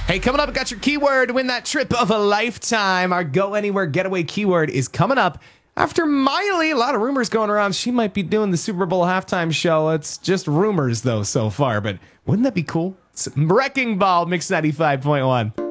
Hey, coming up, I got your keyword to win that trip of a lifetime. Our Go Anywhere Getaway keyword is coming up after Miley. A lot of rumors going around. She might be doing the Super Bowl halftime show. It's just rumors, though, so far. But wouldn't that be cool? It's Wrecking Ball, Mix 95.1.